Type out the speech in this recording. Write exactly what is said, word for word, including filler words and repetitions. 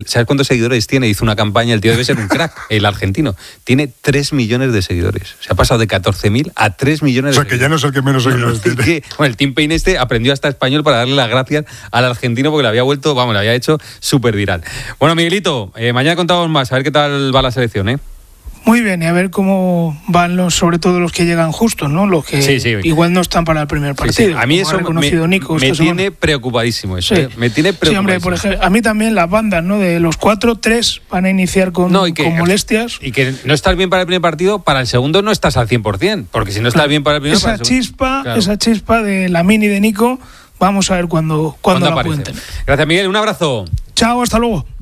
¿sabes cuántos seguidores tiene? Hizo una campaña, el tío debe ser un crack, el argentino. Tiene tres millones de seguidores. Se ha pasado de catorce mil a tres millones de seguidores. O sea, que ya no es el que menos seguidores tiene. Que, bueno, el Tim Payne este aprendió hasta español para darle las gracias al argentino porque le había vuelto, vamos, le había hecho súper viral. Bueno, Miguelito, eh, mañana contamos más, a ver qué tal va la selección, ¿eh? Muy bien, y a ver cómo van los, sobre todo los que llegan justos, ¿no? Los que sí, sí. igual no están para el primer partido. Sí, sí. A mí eso me, Nico me tiene semana. preocupadísimo eso. Sí. ¿eh? Me tiene preocupadísimo. Sí, hombre, por ejemplo, a mí también las bandas, ¿no? De los cuatro, tres van a iniciar con, no, y que, con molestias. Y que no estás bien para el primer partido, para el segundo no estás al cien por ciento, porque si no estás claro. bien para el primer esa para el chispa, claro. esa chispa de la mini de Nico, vamos a ver cuándo, cuándo la aparece? cuenten. Gracias, Miguel. Un abrazo. Chao, hasta luego.